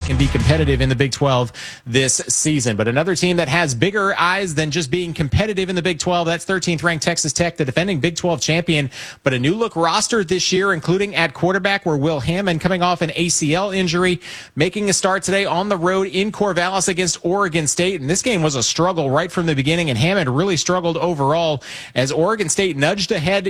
can be competitive in the Big 12 this season. But another team that has bigger eyes than just being competitive in the Big 12, that's 13th ranked Texas Tech, the defending Big 12 champion, but a new look roster this year, including at quarterback, where Will Hammond, coming off an ACL injury, making a start today on the road in Corvallis against Oregon State. And this game was a struggle right from the beginning, and Hammond really struggled overall as Oregon State nudged ahead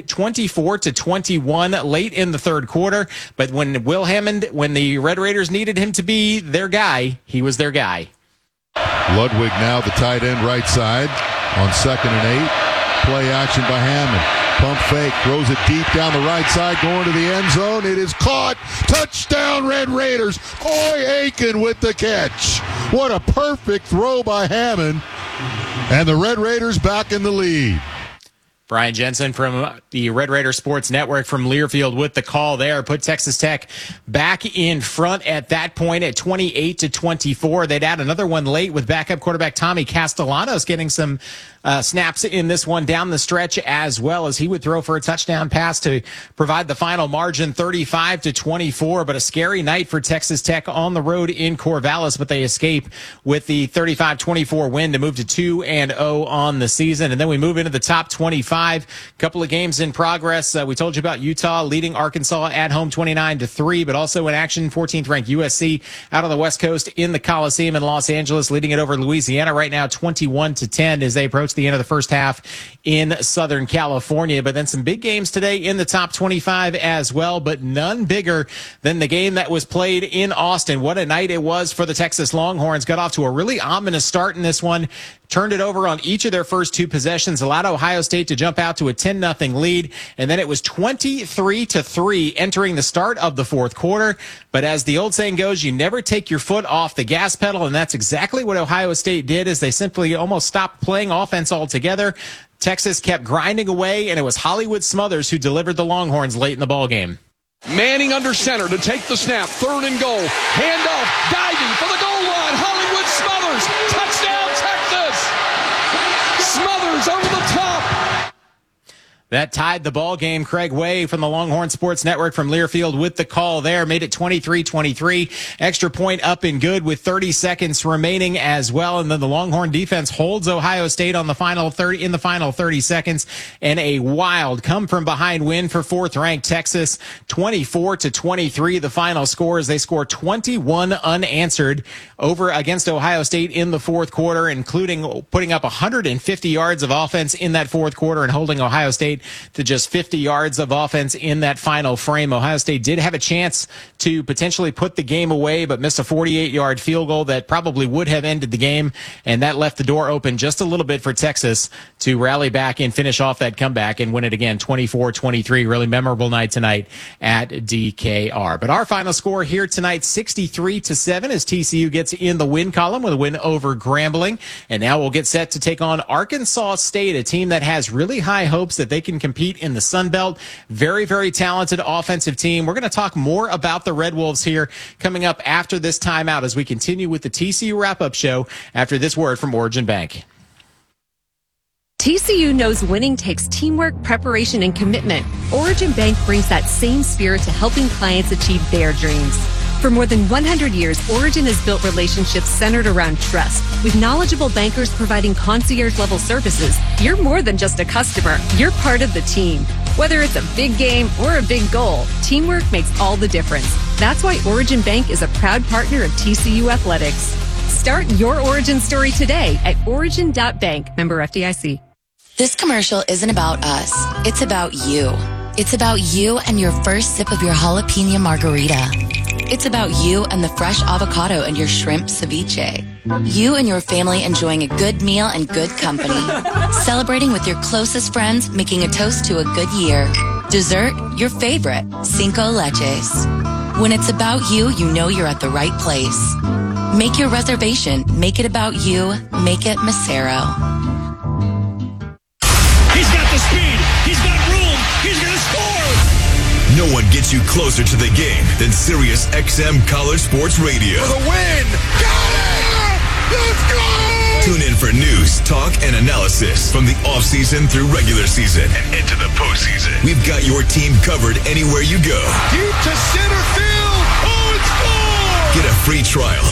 24-21 late in the third quarter. But when the Red Raiders needed him to be their guy, he was their guy. Ludwig now the tight end right side on 2nd and 8. Play action by Hammond. Pump fake, throws it deep down the right side, going to the end zone. It is caught. Touchdown, Red Raiders. Coy Aiken with the catch. What a perfect throw by Hammond. And the Red Raiders back in the lead. Brian Jensen from the Red Raider Sports Network from Learfield with the call there. Put Texas Tech back in front at that point at 28-24. They'd add another one late with backup quarterback Tommy Castellanos getting some snaps in this one down the stretch, as well as he would throw for a touchdown pass to provide the final margin 35-24. But a scary night for Texas Tech on the road in Corvallis, but they escape with the 35-24 win to move to 2-0 on the season. And then we move into the top 25. Couple of games in progress. We told you about Utah leading Arkansas at home 29-3, but also in action 14th ranked USC out on the West Coast in the Coliseum in Los Angeles, leading it over Louisiana right now 21-10 as they approach the end of the first half in Southern California. But then some big games today in the top 25 as well, but none bigger than the game that was played in Austin. What a night it was for the Texas Longhorns. Got off to a really ominous start in this one. Turned it over on each of their first two possessions, allowed Ohio State to jump out to a 10-0 lead, and then it was 23-3 entering the start of the fourth quarter. But as the old saying goes, you never take your foot off the gas pedal, and that's exactly what Ohio State did, as they simply almost stopped playing offense altogether. Texas kept grinding away, and it was Hollywood Smothers who delivered the Longhorns late in the ballgame. Manning under center to take the snap, 3rd and goal, handoff, diving for the goal line, Hollywood Smothers, touchdown Texas! Smothers over the top. That tied the ball game. Craig Way from the Longhorn Sports Network from Learfield with the call there. Made it 23-23. Extra point up and good with 30 seconds remaining as well. And then the Longhorn defense holds Ohio State on the final 30 seconds. And a wild come from behind win for 4th ranked Texas. 24-23 the final score as they score 21 unanswered over against Ohio State in the fourth quarter, including putting up 150 yards of offense in that fourth quarter and holding Ohio State to just 50 yards of offense in that final frame. Ohio State did have a chance to potentially put the game away, but missed a 48-yard field goal that probably would have ended the game, and that left the door open just a little bit for Texas to rally back and finish off that comeback and win it again 24-23. Really memorable night tonight at DKR. But our final score here tonight, 63-7, as TCU gets in the win column with a win over Grambling. And now we'll get set to take on Arkansas State, a team that has really high hopes that they can compete in the Sun Belt. Very, very talented offensive team. We're going to talk more about the Red Wolves here coming up after this timeout as we continue with the TCU wrap-up show after this word from Origin Bank. TCU knows winning takes teamwork, preparation, and commitment. Origin Bank brings that same spirit to helping clients achieve their dreams. For more than 100 years, Origin has built relationships centered around trust. With knowledgeable bankers providing concierge-level services, you're more than just a customer. You're part of the team. Whether it's a big game or a big goal, teamwork makes all the difference. That's why Origin Bank is a proud partner of TCU Athletics. Start your Origin story today at origin.bank. Member FDIC. This commercial isn't about us. It's about you. It's about you and your first sip of your jalapeno margarita. It's about you and the fresh avocado and your shrimp ceviche. You and your family enjoying a good meal and good company. Celebrating with your closest friends, making a toast to a good year. Dessert, your favorite, Cinco Leches. When it's about you, you know you're at the right place. Make your reservation. Make it about you. Make it Macero. He's got the speed. He's got room. He's going to score. No one gets you closer to the game than Sirius XM College Sports Radio. For the win! Got it! Let's go! Tune in for news, talk, and analysis from the offseason through regular season and into the postseason. We've got your team covered anywhere you go. Deep to center field! Oh, it's gone! Get a free trial